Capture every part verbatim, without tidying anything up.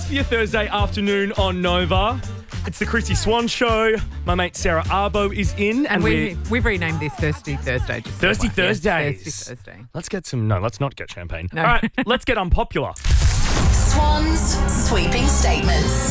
for your Thursday afternoon on Nova. It's the Chrissy Swan Show. My mate Sarah Arbo is in. And, and we, we've renamed this Thirsty Thursday. Just Thirsty so Thursdays. Yes, Thirsty Thursday. Let's get some... No, let's not get champagne. No. All right, let's get unpopular. Swan's sweeping statements.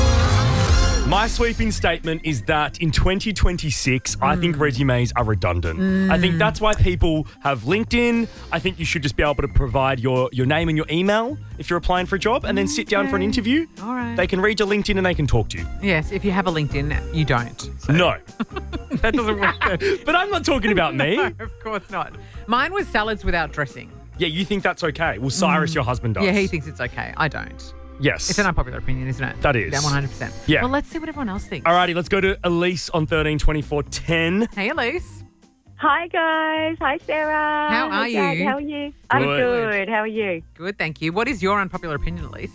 My sweeping statement is that in twenty twenty-six, mm. I think resumes are redundant. Mm. I think that's why people have LinkedIn. I think you should just be able to provide your, your name and your email if you're applying for a job and then sit down okay. for an interview. All right. They can read your LinkedIn and they can talk to you. Yes, if you have a LinkedIn, you don't. So. No. That doesn't work. But I'm not talking about me. No, of course not. Mine was salads without dressing. Yeah, you think that's okay. Well, Cyrus, mm. your husband, does. Yeah, he thinks it's okay. I don't. Yes. It's an unpopular opinion, isn't it? That is. Yeah, one hundred percent. Yeah. Well, let's see what everyone else thinks. Alrighty, let's go to Elise on thirteen twenty-four ten. Hey, Elise. Hi, guys. Hi, Sarah. How Hi, are Dad. you? How are you? I'm good. How are you? Good, thank you. What is your unpopular opinion, Elise?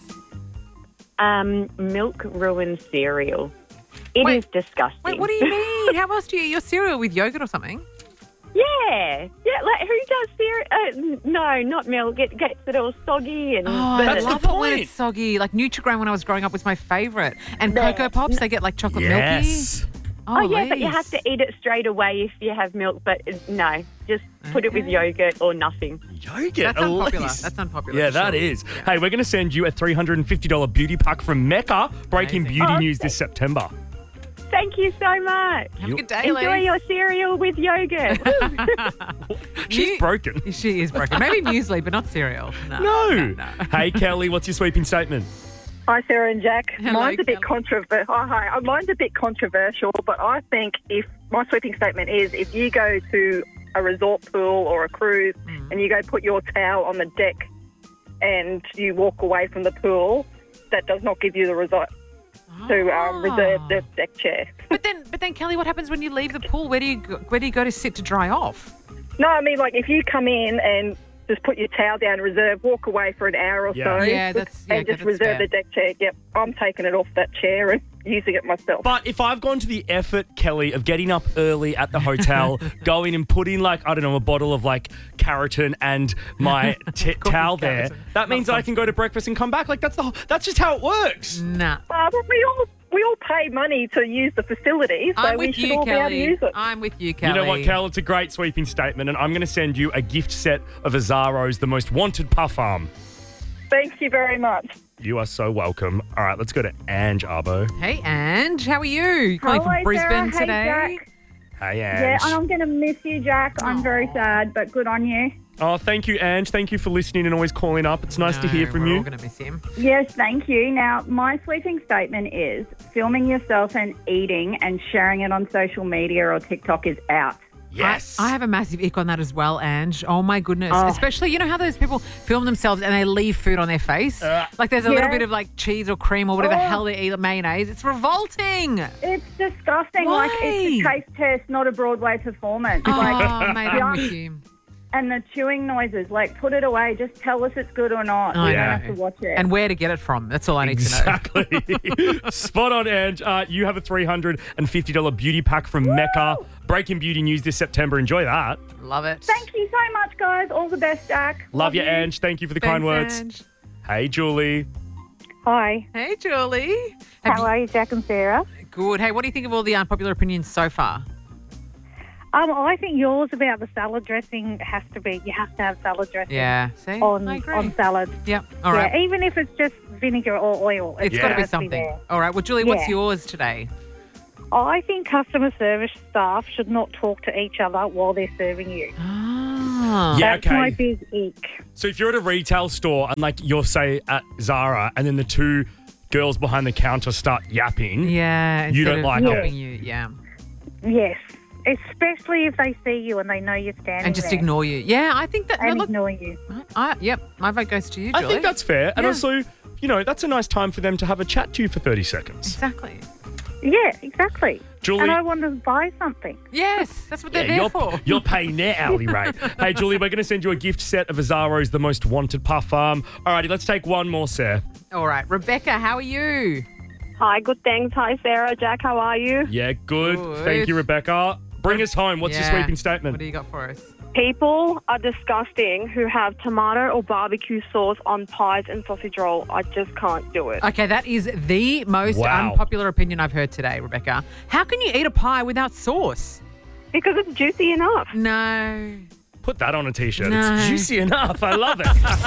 Um, milk ruins cereal. It Wait. is disgusting. Wait, what do you mean? How else do you eat your cereal, with yogurt or something? Yeah. Yeah, like who does cereal? Uh, no, not milk. It gets it all soggy. and. Oh, I That's love the it when point. it's soggy. Like Nutri-Grain when I was growing up was my favourite. And Yeah. Cocoa Pops, they get like chocolate Yes. milky. Oh, yeah, but you Elise. have to eat it straight away if you have milk. But uh, no, just put it with Okay. yogurt or nothing. Yogurt, That's unpopular. Elise. That's unpopular. Yeah, for that sure. is. Yeah. Hey, we're going to send you a three hundred fifty dollars beauty pack from Mecca, breaking Amazing. beauty Oh, news this September. Thank you so much. Have a good day, Enjoy Elise. your cereal with yogurt. She's You- broken. She is broken. Maybe muesli, but not cereal. No. No. no, no. Hey, Kelly, what's your sweeping statement? Hi, Sarah and Jack. Hello, mine's a bit Kelly. controversial. Oh, hi. Uh, Mine's a bit controversial, but I think if my sweeping statement is if you go to a resort pool or a cruise Mm. and you go put your towel on the deck and you walk away from the pool, that does not give you the resort to um, reserve the deck chair. But then, but then, Kelly, what happens when you leave the pool? Where do you go, where do you go to sit to dry off? No, I mean, like if you come in and just put your towel down, reserve, walk away for an hour or Yeah. so, Yeah, that's- yeah, and just that's reserve fair. the deck chair. Yep, I'm taking it off that chair and using it myself. But if I've gone to the effort, Kelly, of getting up early at the hotel, going and putting like, I don't know, a bottle of like Carroton and my t- course towel it's there, Carroton. that means Not I can go to breakfast and come back. Like that's the whole, that's just how it works. Nah. Uh, but we all we all pay money to use the facilities, so I'm we with should you, all be able to Kelly. use it. I'm with you, Kelly. You know what, Kel? It's a great sweeping statement, and I'm going to send you a gift set of Azaro's The Most Wanted Parfum. Thank you very much. You are so welcome. All right, let's go to Ange Arbo. Hey, Ange, how are you? You calling from Hello, Brisbane Sarah. today? Hey, Jack. Hey, Yeah, Ange. and I'm going to miss you, Jack. I'm very sad, but good on you. Oh, thank you, Ange. Thank you for listening and always calling up. It's nice to No, hear from we're you. all going to miss him. Yes, thank you. Now, my sweeping statement is filming yourself and eating and sharing it on social media or TikTok is out. Yes. I, I have a massive ick on that as well, Ange. Oh, my goodness. Oh. Especially, you know how those people film themselves and they leave food on their face? Uh. like there's a little Yeah. bit of like cheese or cream or whatever the Oh. hell they eat, mayonnaise. It's revolting. It's disgusting. Why? Like, it's a taste test, not a Broadway performance. Oh, Like, mate, I'm with you. and the chewing noises, like, put it away. Just tell us it's good or not. I You know. don't have to watch it. And where to get it from. That's all I need to know. Exactly. Spot on, Ange. Uh, you have a three hundred fifty dollars beauty pack from Mecca. Breaking beauty news this September. Enjoy that. Love it. Thank you so much, guys. All the best, Jack. Love you, Ange. Thank you for the kind words. Ange. Hey, Julie. Hi. Hey, Julie. Have How are you, Jack and Sarah? you- Good. Hey, what do you think of all the unpopular opinions so far? Um, I think yours about the salad dressing has to be, you have to have salad dressing Yeah. See? on, I agree. on salads. Yep. All yeah, right. even if it's just vinegar or oil. It's Yeah. got to be has something. there. All right. Well, Julie, what's Yeah. yours today? I think customer service staff should not talk to each other while they're serving you. Ah. Yeah, That's okay. my big ick. So if you're at a retail store and like you're, say, at Zara and then the two girls behind the counter start yapping. Yeah. You don't instead of like it. helping You. Yeah. Yes, especially if they see you and they know you're standing And just there ignore you. Yeah, I think that. and no, look, ignore you. I, yep, my vote goes to you, I Julie. think that's fair. And Yeah. also, you know, that's a nice time for them to have a chat to you for thirty seconds. Exactly. Yeah, exactly. Julie. And I want to buy something. Yes, that's what they're Yeah, there you're, for. you're paying their hourly rate. Hey, Julie, we're going to send you a gift set of Azaro's The Most Wanted Parfum. All righty, let's take one more, Sarah. All right, Rebecca, how are you? Hi, good thanks. Hi, Sarah. Jack, how are you? Yeah, good. Good. Thank you, Rebecca. Bring us home. What's Yeah. your sweeping statement? What do you got for us? People are disgusting who have tomato or barbecue sauce on pies and sausage roll. I just can't do it. Okay, that is the most Wow. unpopular opinion I've heard today, Rebecca. How can you eat a pie without sauce? Because it's juicy enough. No. Put that on a t-shirt. No. It's juicy enough. I love it.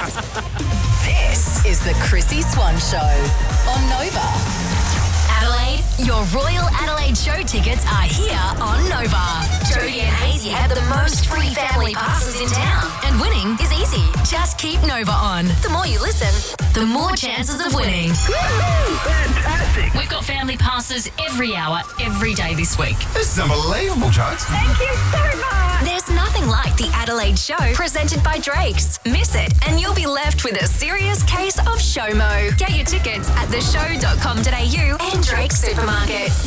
This is the Chrissy Swan Show on Nova. Adelaide, your Royal Adelaide show tickets are here on Nova. Jodie and Hazy have the most free family passes in town. And winning is easy. Just keep Nova on. The more you listen, the more chances of winning. Fantastic. We've got family passes every hour, every day this week. This is unbelievable, Jodes. Thank you so much. There's nothing like the Adelaide show presented by Drake's. Miss it and you'll be left with a serious case of SHOMO. Get your tickets at the show dot com dot a u and Drake's Supermarkets.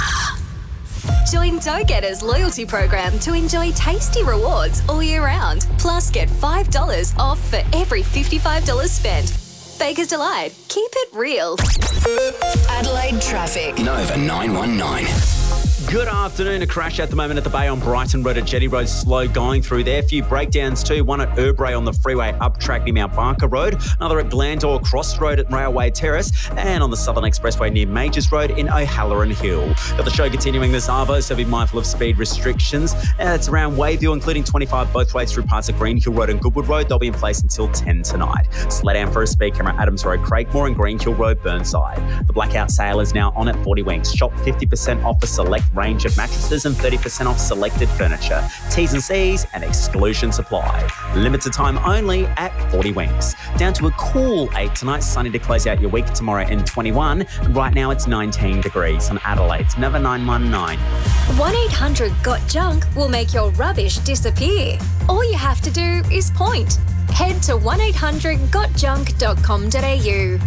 Nova. Join Dough Getters loyalty program to enjoy tasty rewards all year round. Plus, get five dollars off for every fifty-five dollars spent. Baker's Delight. Keep it real. Adelaide traffic. Nova nine one nine. Good afternoon. A crash at the moment at the Bay on Brighton Road at Jetty Road. Slow going through there. A few breakdowns too. One at Urbray on the freeway up track near Mount Barker Road. Another at Glandore Cross Road at Railway Terrace. And on the Southern Expressway near Majors Road in O'Halloran Hill. Got the show continuing this hour, so be mindful of speed restrictions. And it's around Wayview, including twenty-five both ways through parts of Green Hill Road and Goodwood Road. They'll be in place until ten tonight. Slow down for a speed camera at Adams Road, Craigmore and Green Hill Road, Burnside. The blackout sale is now on at forty Winks. Shop fifty percent off a select range of mattresses and thirty percent off selected furniture. T's and C's and exclusion supply. Limited time only at forty Winks. Down to a cool eight tonight. Sunny to close out your week. Tomorrow in twenty-one. Right now it's nineteen degrees on Adelaide's Nova nine one nine. one eight hundred got junk will make your rubbish disappear. All you have to do is point. Head to one eight hundred got junk dot com dot a u.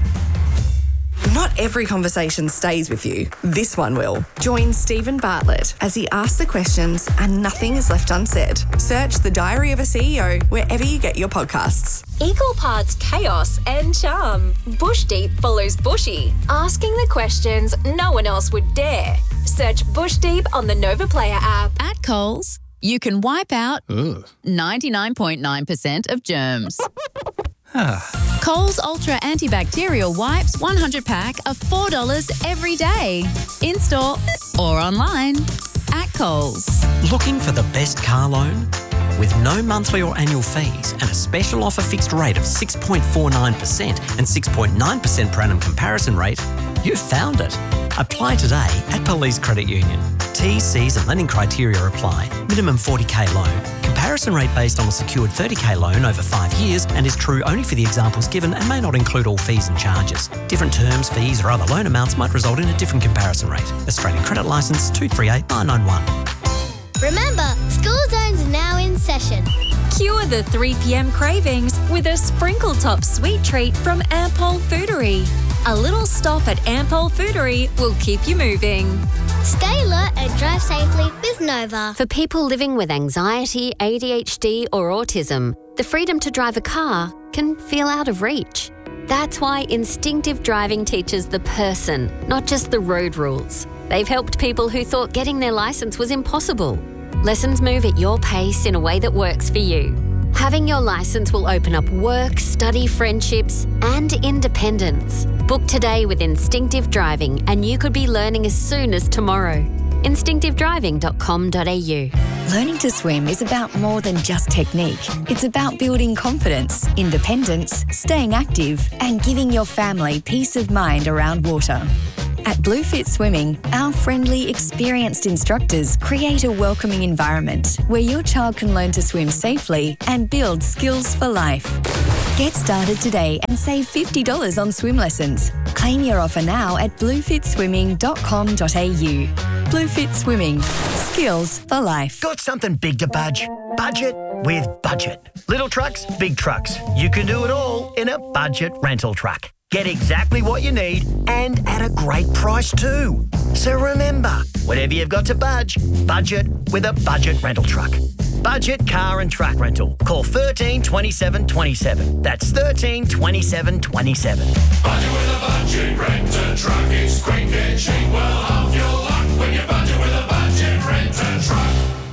Not every conversation stays with you. This one will. Join Stephen Bartlett as he asks the questions and nothing is left unsaid. Search The Diary of a C E O wherever you get your podcasts. Equal parts chaos and charm. Bush Deep follows Bushy, asking the questions no one else would dare. Search Bush Deep on the Nova Player app. At Coles, you can wipe out ninety-nine point nine percent of germs. Coles Ultra Antibacterial Wipes one hundred pack are four dollars every day. In-store or online. At Coles. Looking for the best car loan? With no monthly or annual fees and a special offer fixed rate of six point four nine percent and six point nine percent per annum comparison rate, you've found it. Apply today at Police Credit Union. T's, C's and lending criteria apply. Minimum forty K loan. Comparison rate based on a secured thirty K loan over five years and is true only for the examples given and may not include all fees and charges. Different terms, fees or other loan amounts might result in a different comparison rate. Australian Credit Licence two three eight nine nine one. Remember, school zones are now in session. Cure the three p.m. cravings with a sprinkle top sweet treat from Ampol Foodery. A little stop at Ampol Foodery will keep you moving. Stay alert and drive safely with Nova. For people living with anxiety, A D H D or autism, the freedom to drive a car can feel out of reach. That's why Instinctive Driving teaches the person, not just the road rules. They've helped people who thought getting their licence was impossible. Lessons move at your pace in a way that works for you. Having your licence will open up work, study, friendships, and independence. Book today with Instinctive Driving and you could be learning as soon as tomorrow. instinctive driving dot com dot a u. Learning to swim is about more than just technique. It's about building confidence, independence, staying active, and giving your family peace of mind around water. At Bluefit Swimming, our friendly, experienced instructors create a welcoming environment where your child can learn to swim safely and build skills for life. Get started today and save fifty dollars on swim lessons. Claim your offer now at bluefit swimming dot com dot a u. Bluefit Swimming. Skills for life. Got something big to budge? Budget with Budget. Little trucks, big trucks. You can do it all in a budget rental truck. Get exactly what you need and at a great price too. So remember, whatever you've got to budge, budget with a budget rental truck. Budget car and truck rental. Call thirteen twenty-seven twenty-seven. That's thirteen twenty-seven twenty-seven. Budget with a budget rent-a truck. It's quick and cheap. Well, off your luck when you budget with a budget rent-a truck.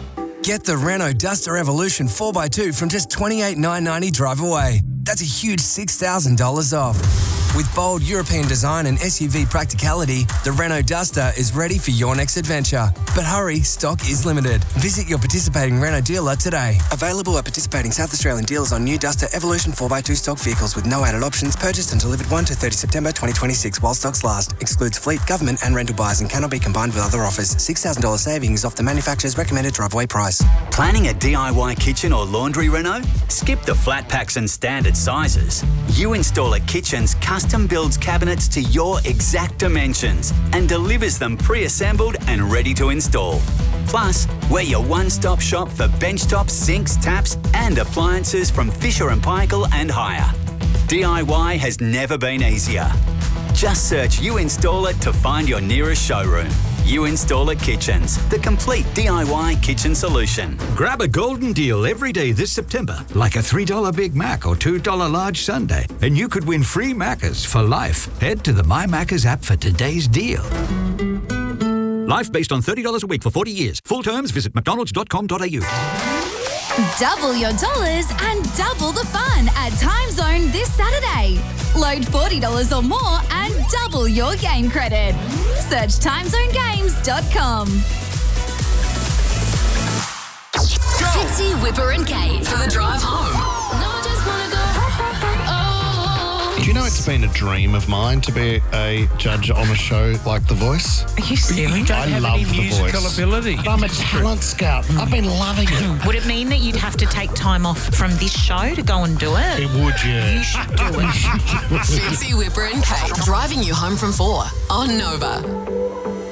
Get the Renault Duster Evolution four by two from just twenty-eight thousand nine hundred ninety drive away. That's a huge six thousand dollars off. With bold European design and S U V practicality, the Renault Duster is ready for your next adventure. But hurry, stock is limited. Visit your participating Renault dealer today. Available at participating South Australian dealers on new Duster Evolution four by two stock vehicles with no added options, purchased and delivered first to thirtieth September twenty twenty-six while stocks last. Excludes fleet, government and rental buyers and cannot be combined with other offers. six thousand dollars savings off the manufacturer's recommended driveway price. Planning a D I Y kitchen or laundry reno? Skip the flat packs and standard sizes. You Installer Kitchens custom builds cabinets to your exact dimensions and delivers them pre-assembled and ready to install. Plus, we're your one-stop shop for benchtops, sinks, taps and appliances from Fisher and Paykel and higher. D I Y has never been easier. Just search You Install It to find your nearest showroom. You Installer Kitchens, the complete D I Y kitchen solution. Grab a golden deal every day this September, like a three dollar Big Mac or two dollar large sundae, and you could win free Maccas for life. Head to the My Maccas app for today's deal. Life based on thirty dollars a week for forty years. Full terms, visit mcdonalds dot com dot a u. Double your dollars and double the fun at Time Zone this Saturday. Load forty dollars or more and double your game credit. Search time zone games dot com. Fitzy, Whipper and Kate for the drive home. Do you know it's been a dream of mine to be a judge on a show like The Voice? Are you serious? You don't I have love any The musical Voice. ability. I'm a talent scout. I've been loving it. Would it mean that you'd have to take time off from this show to go and do it? It would, yeah. You should do it. Fitzy, Whipper and Kate driving you home from four on Nova.